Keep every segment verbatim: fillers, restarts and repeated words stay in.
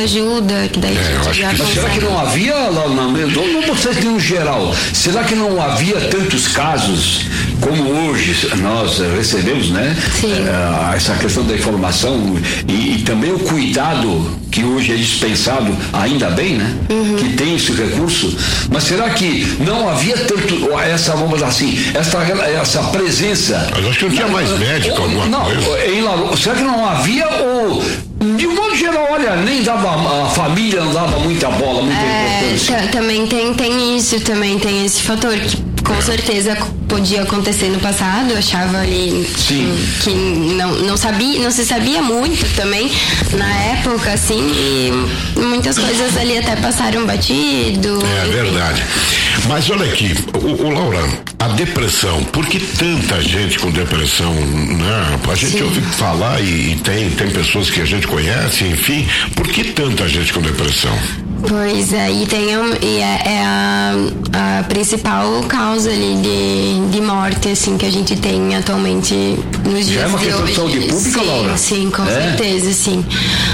ajuda, que daí é, a gente já que, mas consegue. será que não havia, lá não, não processo nenhum geral, será que não havia tantos casos como hoje nós recebemos, né? Sim. Uh, essa questão da informação e, e também o cuidado que hoje é dispensado, ainda bem, né? Uhum. Que tem esse recurso, mas será que não havia tanto essa, vamos dizer assim, essa, essa presença? Mas acho que não tinha mais médico, ou, alguma não, coisa. Em Lauro, será que não havia ou de um modo geral, olha, nem dava, a família não dava muita bola, muita é, importância. T- também tem, tem isso, também tem esse fator que com certeza podia acontecer no passado, eu achava ali Sim. que, que não, não sabia, não se sabia muito também na época, assim, e muitas coisas ali até passaram batido. É enfim. verdade. Mas olha aqui, o, o Laura, a depressão, por que tanta gente com depressão, né? A gente Sim. ouve falar e, e tem, tem pessoas que a gente conhece, enfim, por que tanta gente com depressão? Pois é, e, tem, um, e é, é a, a principal causa ali de, de morte, assim, que a gente tem atualmente nos dias Já é uma de questão hoje. de saúde pública, sim, Laura? Sim, com é? certeza, sim.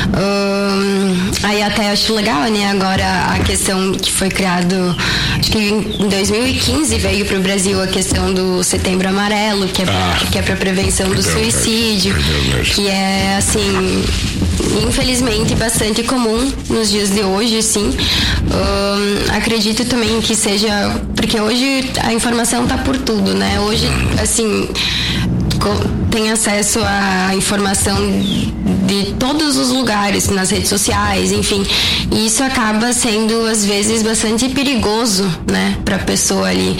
Um, aí até acho legal, né, agora a questão que foi criado, acho que em dois mil e quinze veio para o Brasil a questão do Setembro Amarelo, que é, ah, que é para prevenção do verdade, suicídio, é que é, assim, infelizmente bastante comum nos dias de hoje, sim. Um, acredito também que seja, porque hoje a informação tá por tudo, né? Hoje, assim, tem acesso à informação de todos os lugares, nas redes sociais, enfim, e isso acaba sendo às vezes bastante perigoso, né, para a pessoa ali.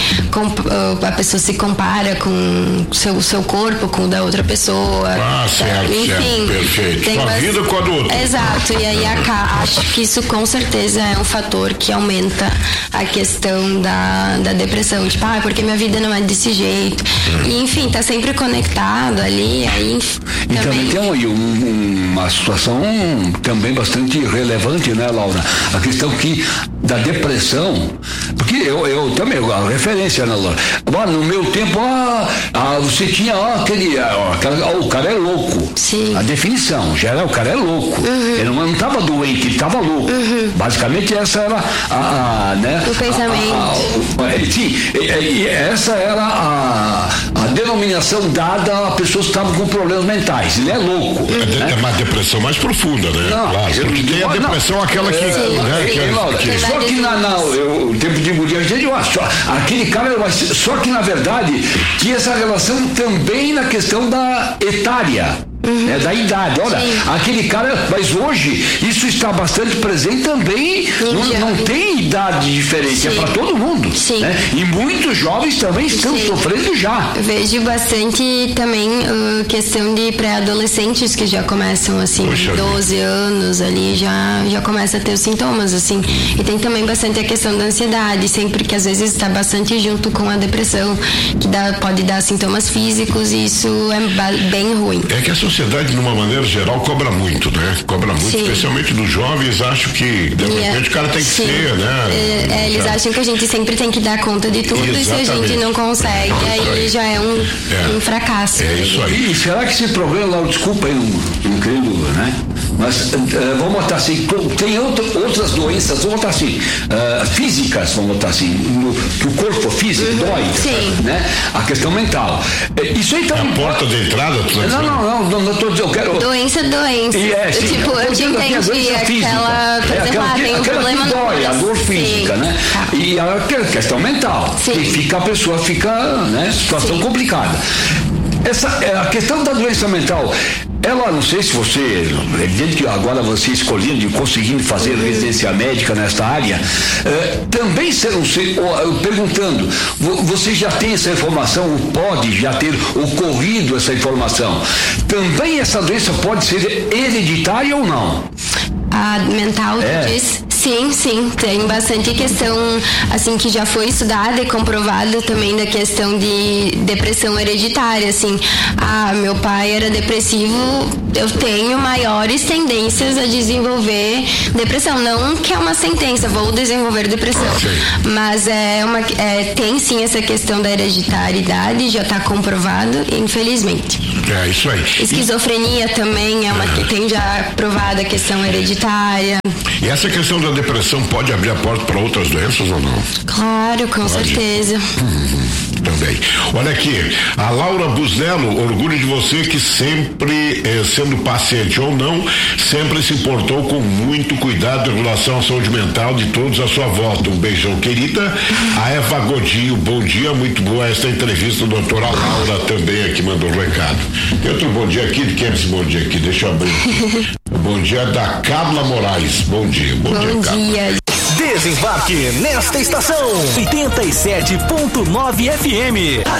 A pessoa se compara com o seu, seu corpo com o da outra pessoa. Ah, certo, enfim, certo, perfeito. Sua bas... vida com a do outro. Exato, e aí a, acho que isso com certeza é um fator que aumenta a questão da, da depressão, tipo, ah, porque minha vida não é desse jeito, hum. e enfim, tá sempre conectado ali, aí e também, também tem um, um, uma situação também bastante relevante, né, Laura? A questão que da depressão, porque eu, eu também, a referência, né, Laura? Ah, no meu tempo, ah, ah, você tinha ah, aquele, ah, aquela, ah, o cara é louco. Sim. A definição, já era, o cara é louco. Uhum. Ele não estava doente, ele estava louco. Uhum. Basicamente essa era a, a né? O pensamento. A, a, a, sim, e, e essa era a, a denominação dada a pessoas que estavam com problemas mentais. Ele é louco. Uhum. Né? É uma depressão mais profunda, né? Não, claro, porque tem a depressão, não, aquela que... É, né, é, que, é, Laura, que, só que na, na, eu, o tempo de mulher, eu acho, aquele cara, só que na verdade tinha essa relação também na questão da etária. Uhum. É, da idade, olha, sim. Aquele cara, mas hoje isso está bastante presente também, não, não tem idade diferente, sim. É para todo mundo, sim. Né? E muitos jovens também estão sim. sofrendo já. Vejo bastante também uh, questão de pré-adolescentes que já começam assim, Poxa doze vida. Anos ali, já, já começa a ter os sintomas, assim, e tem também bastante a questão da ansiedade, sempre que às vezes está bastante junto com a depressão, que dá, pode dar sintomas físicos, e isso é bem ruim. É que a sociedade, de uma maneira geral, cobra muito, né? Cobra muito, sim. Especialmente dos jovens, acho que de repente yeah. o cara tem que sim. ser, né? É, é, eles já. acham que a gente sempre tem que dar conta de tudo. Exatamente. E se a gente não consegue, é aí, aí já é um, é. um fracasso. É isso aí. E será que esse problema, lá, desculpa aí, não, não querendo, né? Mas uh, vamos botar assim, tem outro, outras doenças, vamos botar assim, uh, físicas, vamos botar assim, no, que o corpo físico uhum. dói, sim. Né? A questão mental. Isso aí também. É a porta de entrada? Não, não, não, não, não tô dizendo, eu quero. Doença, doença. E é, sim, tipo, eu te entendi, aquela, por é, exemplo, aquela, ah, tem um aquela problema que dói, no a dor física, sim. Né? Tá. E a questão mental, sim. Que fica, a pessoa fica, né? Situação sim. complicada. Essa, a questão da doença mental, ela, não sei se você, é evidente que agora você escolhendo e conseguindo fazer uhum. residência médica nesta área, eh, também serão, perguntando, você já tem essa informação, ou pode já ter ocorrido essa informação, também essa doença pode ser hereditária ou não? A mental, é. tu diz? Sim, sim, tem bastante questão, assim, que já foi estudada e comprovada também da questão de depressão hereditária, assim, ah, meu pai era depressivo, eu tenho maiores tendências a desenvolver depressão, não que é uma sentença, vou desenvolver depressão, sim. Mas é uma, é, tem sim essa questão da hereditariedade, já está comprovado, infelizmente. É, isso aí. Esquizofrenia e... também é uma que tem já provada a questão hereditária. E essa questão da depressão pode abrir a porta para outras doenças ou não? Claro, com pode. certeza. Uhum, também. Olha aqui, a Laura Busnello, orgulho de você que sempre, eh, sendo paciente ou não, sempre se importou com muito cuidado em relação à saúde mental de todos à sua volta. Um beijão, querida. A Eva Godinho, bom dia, muito boa esta entrevista. A doutora Laura também aqui mandou um recado. Tem outro bom dia aqui, de quem é esse bom dia aqui? Deixa eu abrir aqui. Bom dia da Carla Moraes, bom dia. Bom, bom dia, Carla. dia. Desembarque nesta estação oitenta e sete ponto nove F M.